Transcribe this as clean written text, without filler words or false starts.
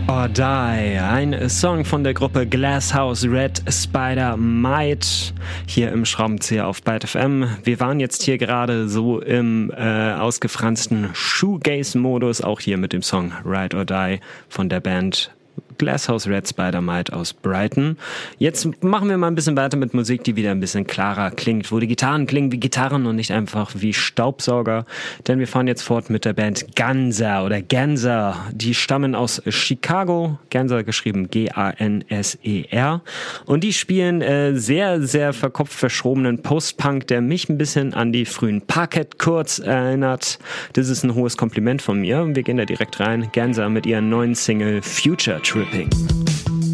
or Die, ein Song von der Gruppe Glasshouse Red Spider Might hier im Schraubenzieher auf Byte FM. Wir waren jetzt hier gerade so im ausgefransten Shoegaze-Modus, auch hier mit dem Song Ride or Die von der Band Glasshouse Red Spider Might aus Brighton. Jetzt machen wir mal ein bisschen weiter mit Musik, die wieder ein bisschen klarer klingt, wo die Gitarren klingen wie Gitarren und nicht einfach wie Staubsauger. Denn wir fahren jetzt fort mit der Band Ganser oder Ganser. Die stammen aus Chicago, Ganser geschrieben G-A-N-S-E-R. Und die spielen sehr, sehr verkopft verschrobenen Post-Punk, der mich ein bisschen an die frühen Parquet Courts erinnert. Das ist ein hohes Kompliment von mir. Wir gehen da direkt rein. Ganser mit ihren neuen Single Future Tripping.